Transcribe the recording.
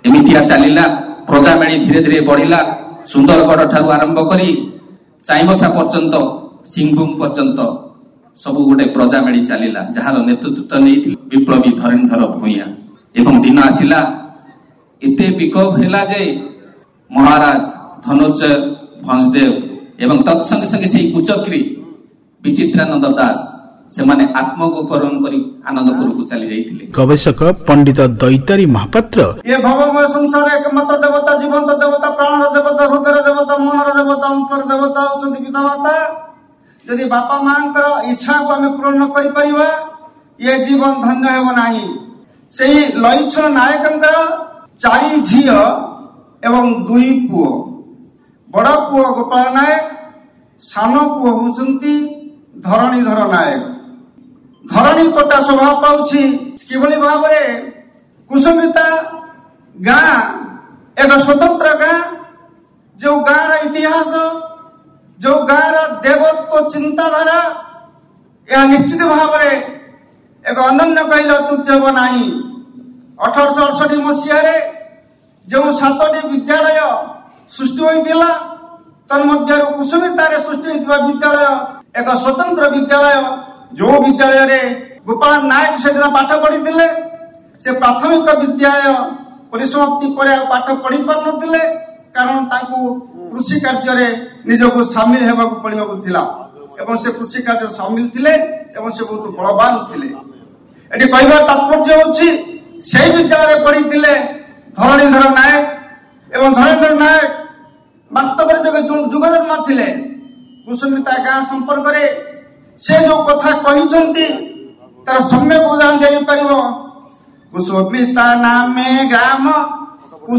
एमितिया चलिला प्रजामेली धीरे धीरे बढ़िला सुंदरगढ़ ठारू आरंभ करी चाईबसा पर्यंत सिंहभूम पर्यंत सब गोटे प्रजामेली चलिला जार नेतृत्व नहीं विप्लवी धरणीधर भूइया एवं दिन आसिला एते विकोप हेला जे महाराज धनंजय भंसदेव एवं तत्संगे संगे से कुचक्री विचित्रानंद दास से माने आत्मगोपन करी आनंदपुर को चली जाइथिले। गवेषक पंडित दैतारी महापात्र ये भवमय संसार एकमात्र देवता जीवंत देवता प्राणर देवता हृदयर देवता मनर देवता अंतर देवता होचंती पिता माता यदि बापा मांकर इच्छा को आम पूर्ण करि परिबा ये जीवन धन्य हेब नाही। सेही लइछन नायकंकर 4 झियो एवं 2 पुओ बड़ पुओ गोपाल नायक सान पुओ होचंती धरणीधर नायक। धरणी तोटा स्वभाव पाउछि किभଳି भाबरे कुसुमिता गाँ एक स्वतंत्र गाँ जो गाँर इतिहास जो गाँर देवत्व चिंताधारा यह निश्चित भावरे एक अनन्य कहले अत्युक्ति हेब नाही। 1868 मसीहारे जो 7टी विद्यालय सृष्टि होइतिला तन्मध्यरु कुसुमितारे सृष्टि होइतिबा विद्यालय एक स्वतंत्र विद्यालय जो विद्यालय रे गोपाल नायक से दिन पाठ पढ़ी से प्राथमिक विद्यालय परिसमाप्ति पर पाठ पढ़ी पार नथिले कारण तांकु कृषि कार्य रे निजको शामिल हेबाकु पड़िबाकु थिला एवं से कृषि कार्य शामिल थिले एवं से बहुत बलवान थिले। एटी कहबार तात्पर्य होछि सेही विद्यालय रे पढ़ी थिले धरणीधर नायक एवं धरणीधर नायक वास्तव रे जुगजन्मा थिले कुसुमिता गाँ संपर्क रे से जो कथा कही तार सम्यक उदाहरण दे पारिबो। कुसुमिता नामे ग्राम